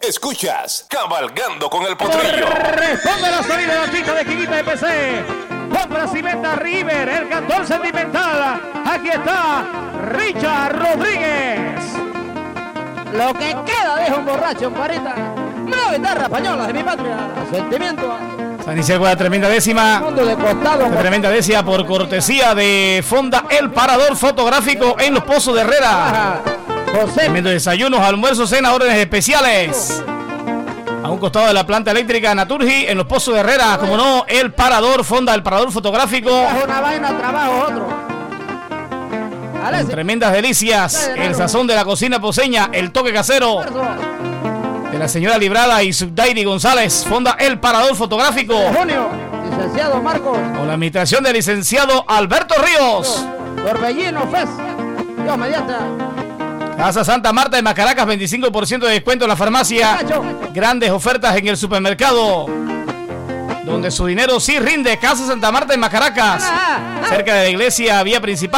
Escuchas Cabalgando con el Potrillo. Responde la salida de la pista de Quiguita de PC. Compra y venta River, el 14 sentimental. Aquí está Richard Rodríguez. Lo que queda deja un borracho en Parita. Una guitarra española de mi patria. Sentimiento. San Isidro con la tremenda décima. De costado, la tremenda décima por cortesía de Fonda El Parador Fotográfico en Los Pozos de Herrera. Tremendo desayunos, almuerzos, cenas, órdenes especiales. A un costado de la planta eléctrica Naturgy en Los Pozos de Herrera. Como no, El Parador, Fonda El Parador Fotográfico. Una vaina, trabajo, otro. Con tremendas delicias. El sazón de la cocina poseña. El toque casero de la señora Librada y Subdairi González. Fonda El Parador Fotográfico. Junio, licenciado Marcos. Con la administración del licenciado Alberto Ríos. Torbellino Fes. Dios mediante. Casa Santa Marta de Macaracas, 25% de descuento en la farmacia. Grandes ofertas en el supermercado. Donde su dinero sí rinde. Casa Santa Marta de Macaracas. Cerca de la iglesia, vía principal.